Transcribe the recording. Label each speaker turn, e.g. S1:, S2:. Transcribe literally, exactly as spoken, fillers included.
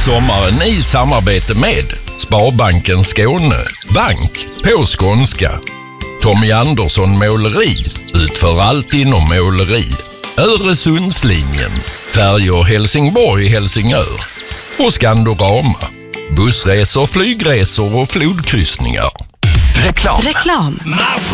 S1: Sommaren i samarbete med Sparbanken Skåne, bank på skånska. Tommy Andersson Måleri, utför allt inom måleri. Öresundslinjen, färjor Helsingborg-Helsingör. Och Skandorama, bussresor, flygresor och flodkryssningar.
S2: Reklam.
S3: Reklam.